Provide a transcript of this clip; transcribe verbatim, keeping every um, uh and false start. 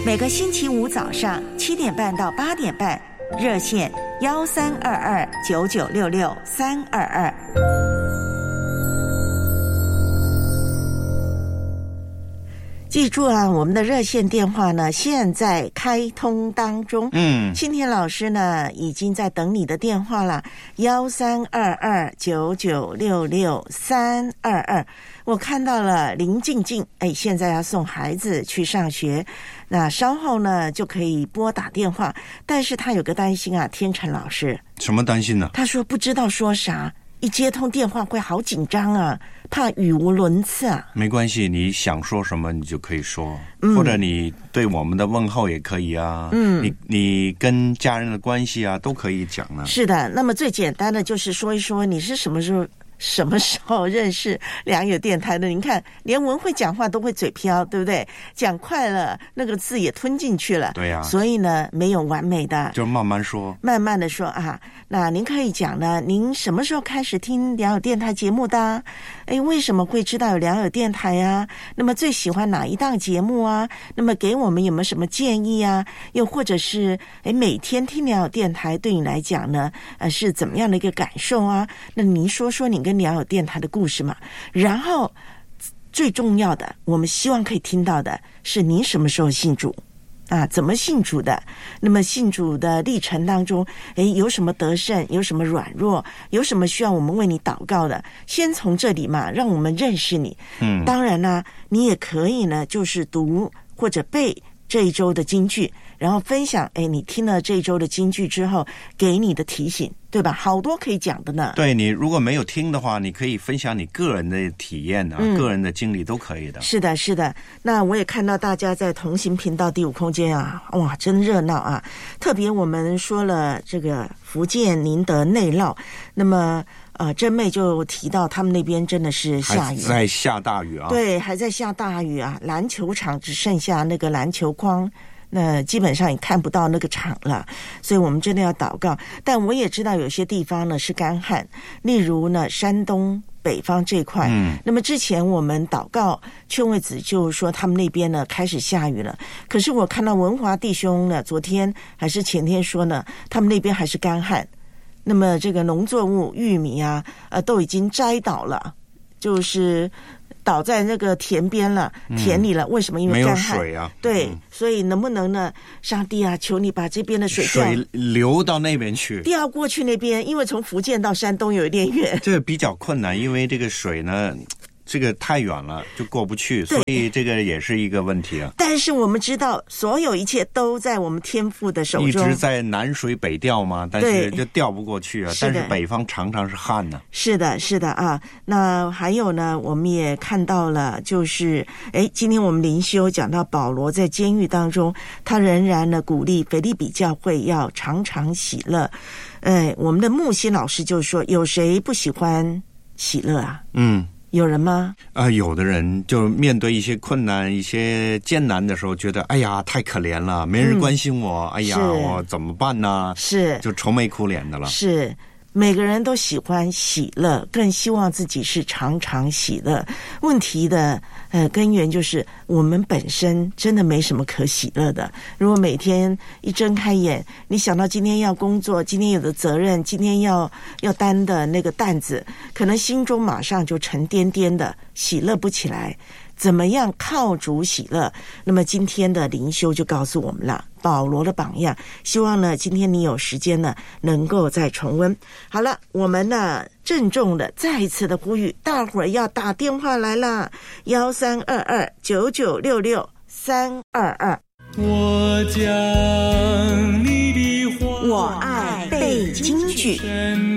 每个星期五早上七点半到八点半，热线幺三二二九九六六三二二。记住啊，我们的热线电话呢现在开通当中。嗯，青田老师呢已经在等你的电话了，幺三二二九九六六三二二。我看到了林静静，哎，现在要送孩子去上学，那稍后呢就可以拨打电话，但是他有个担心啊，天成老师。 什么担心呢？ 他说不知道说啥，一接通电话会好紧张啊，怕语无伦次啊。 没关系，你想说什么你就可以说，嗯、或者你对我们的问候也可以啊。嗯，你你跟家人的关系啊都可以讲啊。 是的，那么最简单的就是说一说你是什么时候什么时候认识良友电台的？您看，连文慧讲话都会嘴飘，对不对？讲快了，那个字也吞进去了。 对呀、啊。 所以呢，没有完美的， 就慢慢说， 慢慢的说啊。那您可以讲呢，您什么时候开始听良友电台节目的？哎，为什么会知道有良友电台啊？那么最喜欢哪一档节目啊？那么给我们有没有什么建议啊？又或者是哎，每天听良友电台对你来讲呢，呃，是怎么样的一个感受啊？那您说说你跟良友电台的故事嘛。然后最重要的，我们希望可以听到的是您什么时候信主啊？怎么信主的？那么信主的历程当中，诶，有什么得胜？有什么软弱？有什么需要我们为你祷告的？先从这里嘛，让我们认识你。嗯，当然呢，你也可以呢，就是读或者背这一周的金句，然后分享，哎，你听了这一周的金句之后给你的提醒，对吧？好多可以讲的呢。 对，你如果没有听的话，你可以分享你个人的体验啊、嗯、个人的经历都可以的。 是的，是的。那我也看到大家在同行频道第五空间啊，哇，真热闹啊！特别我们说了这个福建宁德内涝，那么呃，真妹就提到他们那边真的是下雨， 还在下大雨啊。 对，还在下大雨啊，篮球场只剩下那个篮球框，那基本上也看不到那个场了，所以我们真的要祷告。但我也知道有些地方呢是干旱，例如呢山东北方这块，嗯，那么之前我们祷告劝慰子就说他们那边呢开始下雨了，可是我看到文华弟兄呢昨天还是前天说呢，他们那边还是干旱，那么这个农作物玉米啊，呃都已经摘倒了，就是倒在那个田边了，田里了。为什么？因为干旱， 没有水啊。 对、嗯，所以能不能呢？上帝啊，求你把这边的水调水流到那边去， 调过去那边，因为从福建到山东有一点远， 这比较困难，因为这个水呢。这个太远了，就过不去，所以这个也是一个问题啊。 但是我们知道，所有一切都在我们天父的手中。 一直在南水北调嘛，但是就调不过去啊。但是北方常常是旱呢、啊。 是的，是的啊。那还有呢，我们也看到了，就是哎，今天我们灵修讲到保罗在监狱当中，他仍然呢鼓励腓立比教会要常常喜乐。哎，我们的木心老师就说，有谁不喜欢喜乐啊？嗯。有人吗？ 啊、呃，有的人就面对一些困难、一些艰难的时候，觉得哎呀太可怜了，没人关心我，嗯、哎呀我怎么办呢？ 是， 就愁眉苦脸的了。 是。每个人都喜欢喜乐，更希望自己是常常喜乐。问题的呃根源就是我们本身真的没什么可喜乐的。如果每天一睁开眼，你想到今天要工作，今天有的责任，今天要要担的那个担子，可能心中马上就沉甸甸的，喜乐不起来。怎么样靠主喜乐？那么今天的灵修就告诉我们了，保罗的榜样。希望呢，今天你有时间呢，能够再重温。好了，我们呢郑重的再一次的呼吁，大伙儿要打电话来了，幺三二二九九六六三二二。我将你的话，我爱背京剧。